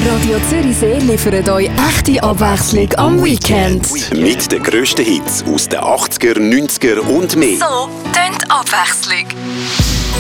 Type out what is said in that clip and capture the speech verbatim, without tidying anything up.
Radio Zürichsee liefert euch echte Abwechslung am Weekend. Mit den grössten Hits aus den achtziger, neunziger und mehr. So tönt Abwechslung.